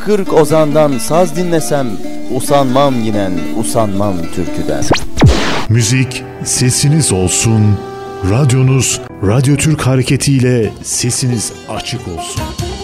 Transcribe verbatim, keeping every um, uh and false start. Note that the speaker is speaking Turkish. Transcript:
Kırk ozandan saz dinlesem, usanmam yinen, usanmam türküden. Müzik sesiniz olsun, radyonuz Radyo Türk hareketiyle sesiniz açık olsun.